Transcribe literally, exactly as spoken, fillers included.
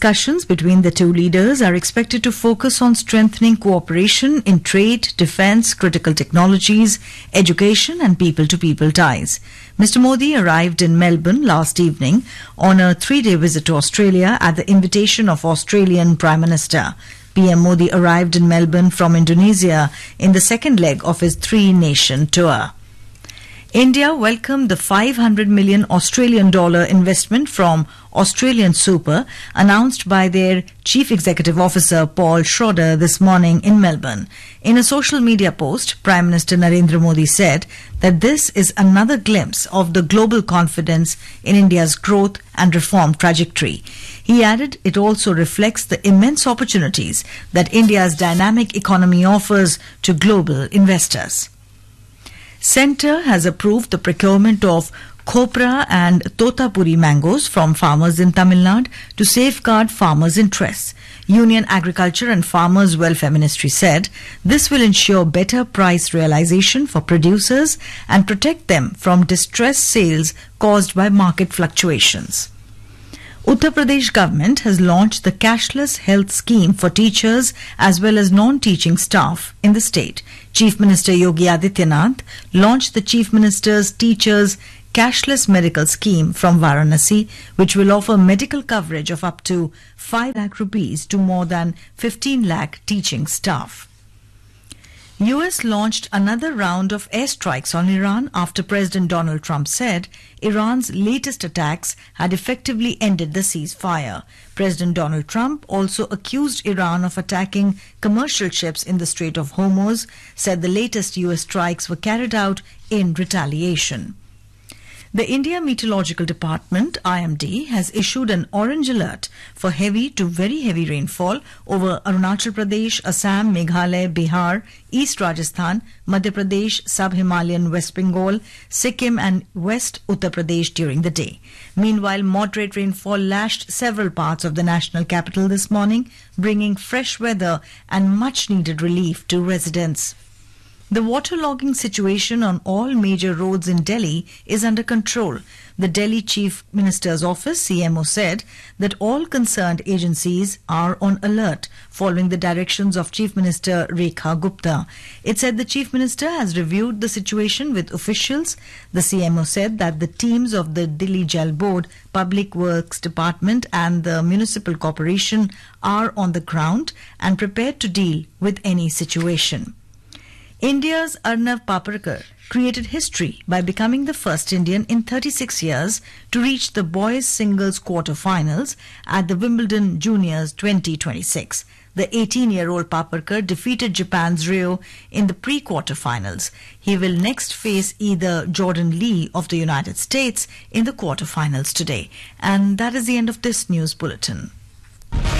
discussions between the two leaders are expected to focus on strengthening cooperation in trade, defence, critical technologies, education and people-to-people ties. Mister Modi arrived in Melbourne last evening on a three-day visit to Australia at the invitation of Australian Prime Minister. P M Modi arrived in Melbourne from Indonesia in the second leg of his three-nation tour. India welcomed the five hundred million Australian dollar investment from Australian Super announced by their Chief Executive Officer Paul Schroeder this morning in Melbourne. In a social media post, Prime Minister Narendra Modi said that this is another glimpse of the global confidence in India's growth and reform trajectory. He added it also reflects the immense opportunities that India's dynamic economy offers to global investors. Centre has approved the procurement of Khopra and Totapuri mangoes from farmers in Tamil Nadu to safeguard farmers' interests. Union Agriculture and Farmers Welfare Ministry said this will ensure better price realization for producers and protect them from distressed sales caused by market fluctuations. Uttar Pradesh government has launched the cashless health scheme for teachers as well as non-teaching staff in the state. Chief Minister Yogi Adityanath launched the Chief Minister's Teachers Cashless Medical Scheme from Varanasi, which will offer medical coverage of up to five lakh rupees to more than fifteen lakh teaching staff. U S launched another round of airstrikes on Iran after President Donald Trump said Iran's latest attacks had effectively ended the ceasefire. President Donald Trump also accused Iran of attacking commercial ships in the Strait of Hormuz, said the latest U S strikes were carried out in retaliation. The India Meteorological Department, I M D, has issued an orange alert for heavy to very heavy rainfall over Arunachal Pradesh, Assam, Meghalaya, Bihar, East Rajasthan, Madhya Pradesh, Sub-Himalayan West Bengal, Sikkim and West Uttar Pradesh during the day. Meanwhile, moderate rainfall lashed several parts of the national capital this morning, bringing fresh weather and much-needed relief to residents. The waterlogging situation on all major roads in Delhi is under control. The Delhi Chief Minister's Office, C M O, said that all concerned agencies are on alert following the directions of Chief Minister Rekha Gupta. It said the Chief Minister has reviewed the situation with officials. The C M O said that the teams of the Delhi Jal Board, Public Works Department and the Municipal Corporation are on the ground and prepared to deal with any situation. India's Arnav Paparkar created history by becoming the first Indian in thirty-six years to reach the boys' singles quarter-finals at the Wimbledon Juniors twenty twenty-six. The eighteen-year-old Paparkar defeated Japan's Ryo in the pre-quarter-finals. He will next face either Jordan Lee of the United States in the quarter-finals today. And that is the end of this news bulletin.